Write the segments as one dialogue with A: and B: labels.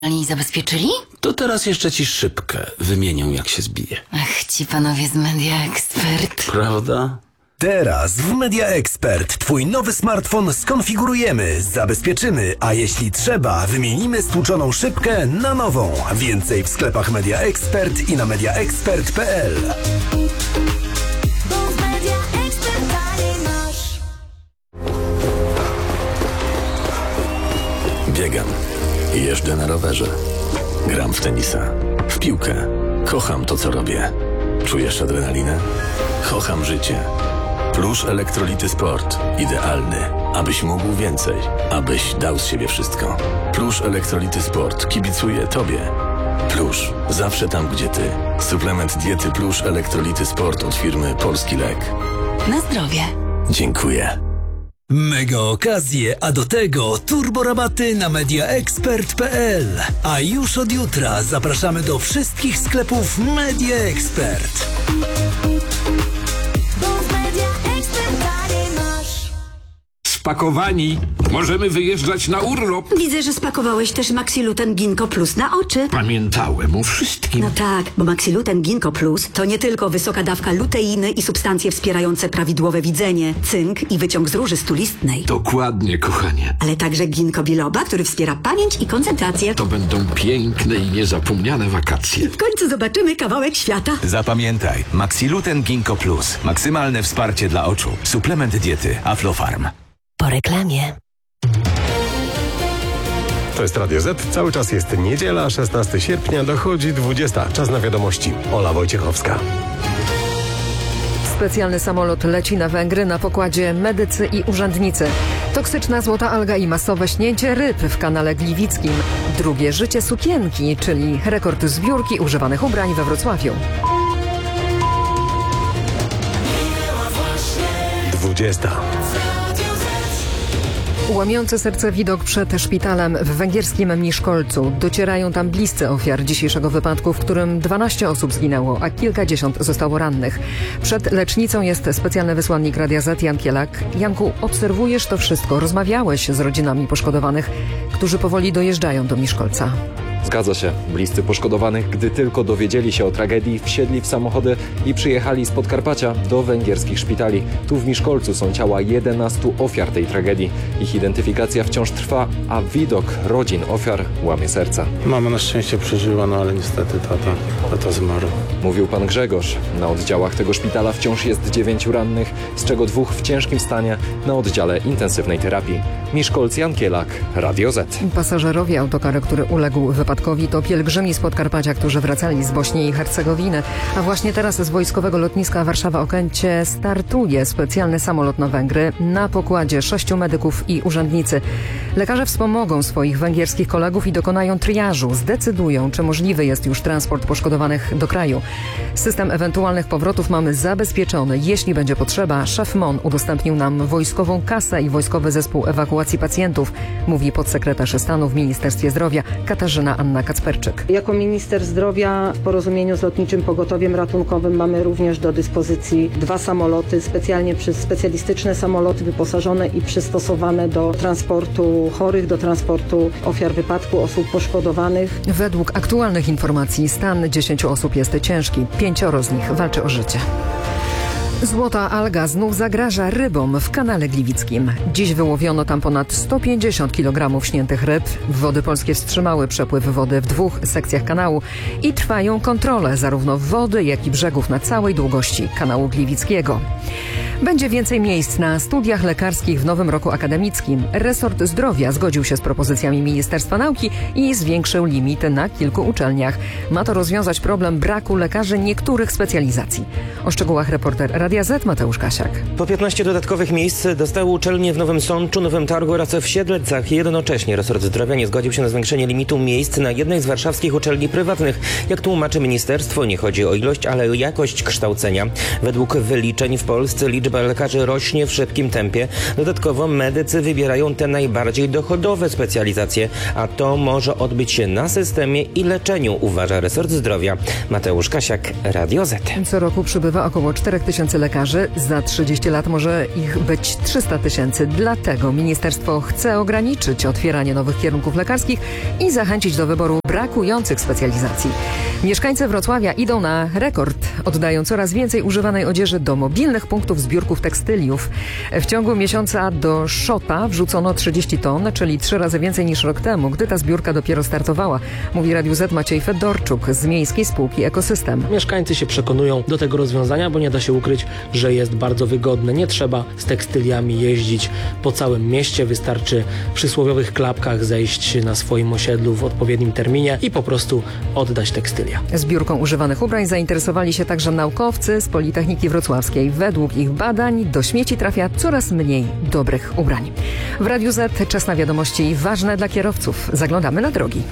A: Oni zabezpieczyli?
B: To teraz jeszcze ci szybkę wymienią, jak się zbije.
A: Ach, ci panowie z Media Expert.
B: Prawda?
C: Teraz w Media Expert Twój nowy smartfon skonfigurujemy, zabezpieczymy, a jeśli trzeba, wymienimy stłuczoną szybkę na nową. Więcej w sklepach Media Expert i na mediaexpert.pl.
D: Biegam. Jeżdżę na rowerze. Gram w tenisa. W piłkę. Kocham to, co robię. Czujesz adrenalinę? Kocham życie. Plusz Elektrolity Sport. Idealny. Abyś mógł więcej. Abyś dał z siebie wszystko. Plusz Elektrolity Sport. Kibicuję Tobie. Plusz. Zawsze tam, gdzie Ty. Suplement diety Plusz Elektrolity Sport od firmy Polski Lek.
A: Na zdrowie.
D: Dziękuję.
C: Mega okazje, a do tego turbo rabaty na mediaexpert.pl. A już od jutra zapraszamy do wszystkich sklepów Media Expert.
E: Spakowani. Możemy wyjeżdżać na urlop.
F: Widzę, że spakowałeś też Maxiluten Ginkgo Plus na oczy.
E: Pamiętałem o wszystkim.
F: No tak, bo Maxiluten Ginkgo Plus to nie tylko wysoka dawka luteiny i substancje wspierające prawidłowe widzenie, cynk i wyciąg z róży stulistnej.
E: Dokładnie, kochanie.
F: Ale także ginkgo biloba, który wspiera pamięć i koncentrację.
E: To będą piękne i niezapomniane wakacje.
F: W końcu zobaczymy kawałek świata.
G: Zapamiętaj, Maxiluten Ginkgo Plus. Maksymalne wsparcie dla oczu. Suplement diety Aflofarm.
H: Po reklamie.
I: To jest Radio Z. Cały czas jest niedziela, 16 sierpnia, dochodzi 20. Czas na wiadomości. Ola Wojciechowska.
J: Specjalny samolot leci na Węgry, na pokładzie medycy i urzędnicy. Toksyczna złota alga i masowe śnięcie ryb w kanale Gliwickim. Drugie życie sukienki, czyli rekord zbiórki używanych ubrań we Wrocławiu.
I: 20.
J: Łamiący serce widok przed szpitalem w węgierskim Miskolcu. Docierają tam bliscy ofiar dzisiejszego wypadku, w którym 12 osób zginęło, a kilkadziesiąt zostało rannych. Przed lecznicą jest specjalny wysłannik Radia Z, Jan Kielak. Janku, obserwujesz to wszystko. Rozmawiałeś z rodzinami poszkodowanych, którzy powoli dojeżdżają do Miskolca.
K: Zgadza się. Bliscy poszkodowanych, gdy tylko dowiedzieli się o tragedii, wsiedli w samochody i przyjechali z Podkarpacia do węgierskich szpitali. Tu w Miskolcu są ciała 11 ofiar tej tragedii. Ich identyfikacja wciąż trwa, a widok rodzin ofiar łamie serca.
L: Mama na szczęście przeżyła, no ale niestety tata zmarł.
K: Mówił pan Grzegorz. Na oddziałach tego szpitala wciąż jest 9 rannych, z czego 2 w ciężkim stanie na oddziale intensywnej terapii. Miskolc, Jan Kielak, Radio Z.
J: Pasażerowie autokaru, który uległ wypadkowi, to pielgrzymi z Podkarpacia, którzy wracali z Bośni i Hercegowiny. A właśnie teraz z wojskowego lotniska Warszawa-Okęcie startuje specjalny samolot na Węgry. Na pokładzie 6 medyków i urzędnicy. Lekarze wspomogą swoich węgierskich kolegów i dokonają triażu. Zdecydują, czy możliwy jest już transport poszkodowanych do kraju. System ewentualnych powrotów mamy zabezpieczony. Jeśli będzie potrzeba, szef MON udostępnił nam wojskową kasę i wojskowy zespół ewakuacji pacjentów, mówi podsekretarz stanu w Ministerstwie Zdrowia Katarzyna Anna Kacperczyk.
M: Jako minister zdrowia w porozumieniu z Lotniczym Pogotowiem Ratunkowym mamy również do dyspozycji 2 samoloty, specjalistyczne samoloty wyposażone i przystosowane do transportu chorych, do transportu ofiar wypadku, osób poszkodowanych.
J: Według aktualnych informacji stan 10 osób jest ciężki. 5 z nich walczy o życie. Złota alga znów zagraża rybom w kanale Gliwickim. Dziś wyłowiono tam ponad 150 kg śniętych ryb. Wody polskie wstrzymały przepływ wody w 2 sekcjach kanału i trwają kontrole zarówno wody, jak i brzegów na całej długości kanału Gliwickiego. Będzie więcej miejsc na studiach lekarskich w nowym roku akademickim. Resort Zdrowia zgodził się z propozycjami Ministerstwa Nauki i zwiększył limity na kilku uczelniach. Ma to rozwiązać problem braku lekarzy niektórych specjalizacji. O szczegółach reporter Radia Z Mateusz Kasiak.
N: Po 15 dodatkowych miejsc dostały uczelnie w Nowym Sączu, Nowym Targu oraz w Siedlecach. Jednocześnie resort zdrowia nie zgodził się na zwiększenie limitu miejsc na jednej z warszawskich uczelni prywatnych. Jak tłumaczy ministerstwo, nie chodzi o ilość, ale o jakość kształcenia. Według wyliczeń w Polsce liczba liczba lekarzy rośnie w szybkim tempie. Dodatkowo medycy wybierają te najbardziej dochodowe specjalizacje, a to może odbyć się na systemie i leczeniu, uważa resort zdrowia. Mateusz Kasiak, Radio Z.
J: Co roku przybywa około 4000 lekarzy. Za 30 lat może ich być 300 000. Dlatego ministerstwo chce ograniczyć otwieranie nowych kierunków lekarskich i zachęcić do wyboru brakujących specjalizacji. Mieszkańcy Wrocławia idą na rekord. Oddają coraz więcej używanej odzieży do mobilnych punktów zbiórków tekstyliów. W ciągu miesiąca do Szota wrzucono 30 ton, czyli 3 razy więcej niż rok temu, gdy ta zbiórka dopiero startowała. Mówi Radiu Z Maciej Fedorczuk z Miejskiej Spółki Ekosystem.
H: Mieszkańcy się przekonują do tego rozwiązania, bo nie da się ukryć, że jest bardzo wygodne. Nie trzeba z tekstyliami jeździć po całym mieście. Wystarczy w przysłowiowych klapkach zejść na swoim osiedlu w odpowiednim terminie i po prostu oddać tekstylia.
J: Zbiórką używanych ubrań zainteresowali się także naukowcy z Politechniki Wrocławskiej. Według ich badań do śmieci trafia coraz mniej dobrych ubrań. W Radiu Z czas na wiadomości ważne dla kierowców. Zaglądamy na drogi.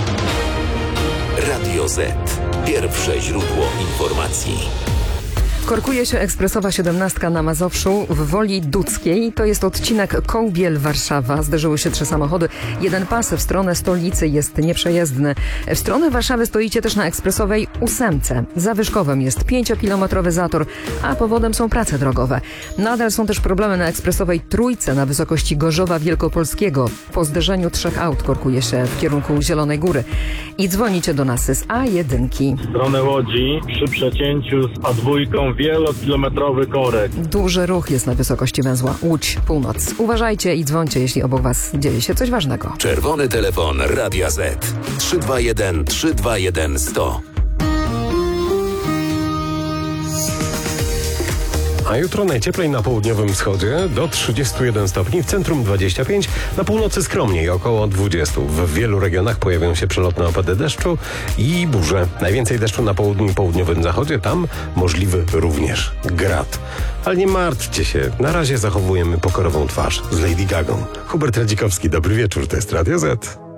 O: Radio Z. Pierwsze źródło informacji.
J: Korkuje się ekspresowa 17 na Mazowszu w Woli Dudzkiej. To jest odcinek Kołbiel-Warszawa. Zderzyły się 3 samochody. Jeden pas w stronę stolicy jest nieprzejezdny. W stronę Warszawy stoicie też na ekspresowej 8. Za Wyszkowem jest 5-kilometrowy zator, a powodem są prace drogowe. Nadal są też problemy na ekspresowej Trójce na wysokości Gorzowa Wielkopolskiego. Po zderzeniu 3 aut korkuje się w kierunku Zielonej Góry. I dzwonicie do nas z A1.
P: W stronę Łodzi przy przecięciu z A2 wielokilometrowy korek.
J: Duży ruch jest na wysokości węzła Łódź-Północ. Uważajcie i dzwońcie, jeśli obok was dzieje się coś ważnego.
O: Czerwony telefon Radia Z. 321 321 100.
I: A jutro najcieplej na południowym wschodzie do 31 stopni, w centrum 25, na północy skromniej, około 20. W wielu regionach pojawią się przelotne opady deszczu i burze. Najwięcej deszczu na południu i południowym zachodzie, tam możliwy również grad. Ale nie martwcie się, na razie zachowujemy pokorową twarz z Lady Gagą. Hubert Radzikowski, dobry wieczór, to jest Radio Z.